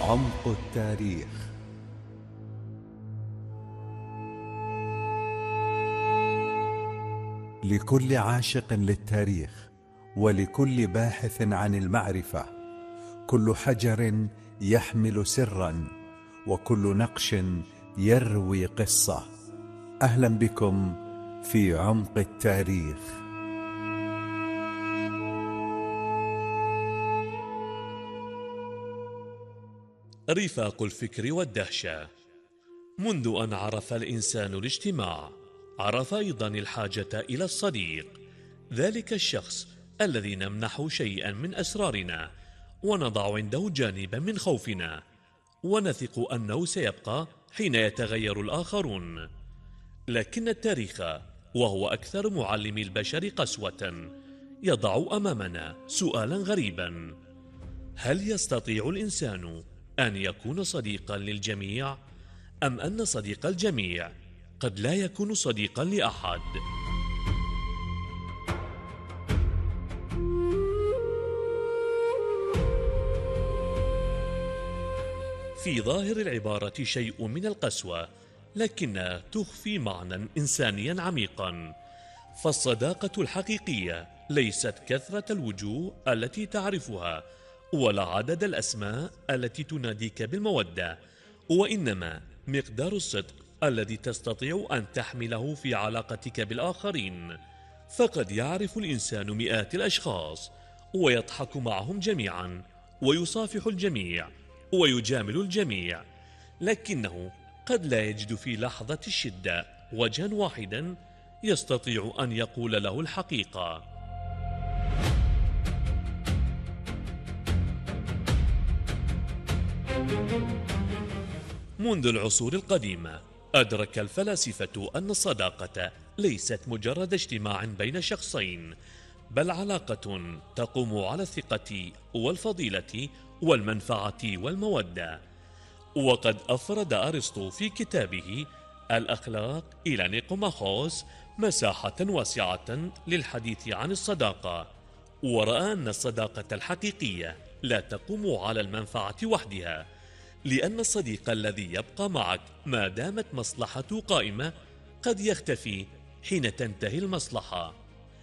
عمق التاريخ. لكل عاشق للتاريخ ولكل باحث عن المعرفة، كل حجر يحمل سرا وكل نقش يروي قصة. أهلا بكم في عمق التاريخ. رفاق الفكر والدهشة. منذ أن عرف الإنسان الاجتماع، عرف أيضا الحاجة إلى الصديق، ذلك الشخص الذي نمنح شيئا من أسرارنا ونضع عنده جانبا من خوفنا، ونثق أنه سيبقى حين يتغير الآخرون. لكن التاريخ، وهو أكثر معلم البشر قسوة، يضع أمامنا سؤالا غريبا: هل يستطيع الإنسان أن يكون صديقا للجميع؟ أم أن صديق الجميع قد لا يكون صديقا لأحد؟ في ظاهر العبارة شيء من القسوة، لكنها تخفي معنى إنسانيا عميقا. فالصداقة الحقيقية ليست كثرة الوجوه التي تعرفها ولا عدد الأسماء التي تناديك بالمودة، وإنما مقدار الصدق الذي تستطيع أن تحمله في علاقتك بالآخرين. فقد يعرف الإنسان مئات الأشخاص ويضحك معهم جميعا ويصافح الجميع ويجامل الجميع، لكنه قد لا يجد في لحظة الشدة وجها واحدا يستطيع أن يقول له الحقيقة. منذ العصور القديمة أدرك الفلاسفة أن الصداقة ليست مجرد اجتماع بين شخصين، بل علاقة تقوم على الثقة والفضيلة والمنفعة والمودة. وقد أفرد أرسطو في كتابه الأخلاق إلى نيقوماخوس مساحة واسعة للحديث عن الصداقة، ورأى أن الصداقة الحقيقية لا تقوم على المنفعة وحدها، لأن الصديق الذي يبقى معك ما دامت مصلحته قائمة قد يختفي حين تنتهي المصلحة.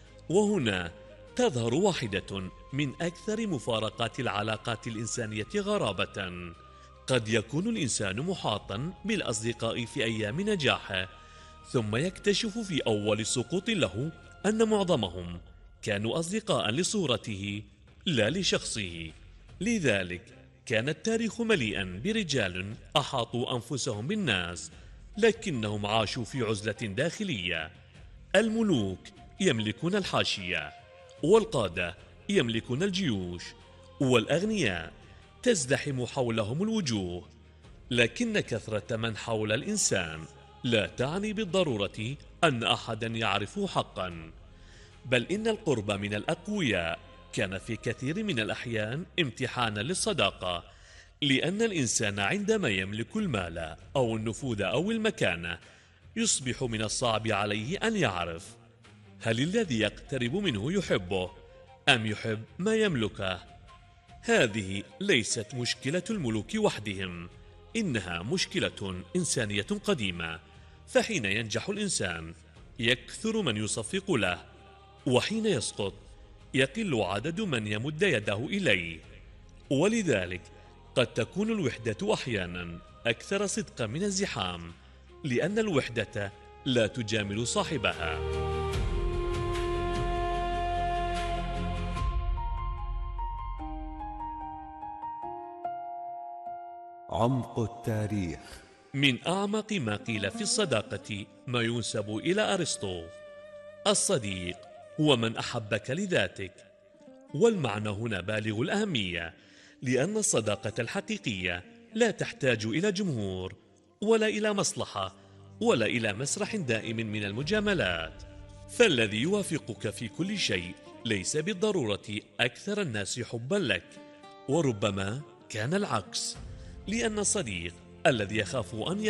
وهنا تظهر واحدة من أكثر مفارقات العلاقات الإنسانية غرابة. قد يكون الإنسان محاطا بالأصدقاء في أيام نجاحه، ثم يكتشف في أول سقوط له أن معظمهم كانوا أصدقاء لصورته لا لشخصه. لذلك كان التاريخ مليئا برجال أحاطوا أنفسهم بالناس، لكنهم عاشوا في عزلة داخلية. الملوك يملكون الحاشية، والقادة يملكون الجيوش، والأغنياء تزدحم حولهم الوجوه. لكن كثرة من حول الإنسان لا تعني بالضرورة أن أحدا يعرف حقا، بل إن القرب من الأقوياء كان في كثير من الأحيان امتحانا للصداقة، لأن الإنسان عندما يملك المال أو النفوذ أو المكانة يصبح من الصعب عليه أن يعرف هل الذي يقترب منه يحبه أم يحب ما يملكه. هذه ليست مشكلة الملوك وحدهم، إنها مشكلة إنسانية قديمة. فحين ينجح الإنسان يكثر من يصفق له، وحين يسقط يقل عدد من يمد يده إليه. ولذلك قد تكون الوحدة أحيانا أكثر صدقا من الزحام، لأن الوحدة لا تجامل صاحبها. عمق التاريخ. من أعمق ما قيل في الصداقة ما ينسب إلى أرسطو: الصديق هو من أحبك لذاتك. والمعنى هنا بالغ الأهمية، لأن الصداقة الحقيقية لا تحتاج إلى جمهور ولا إلى مصلحة ولا إلى مسرح دائم من المجاملات. فالذي يوافقك في كل شيء ليس بالضرورة أكثر الناس حبا لك، وربما كان العكس، لأن الصديق الذي يخاف أن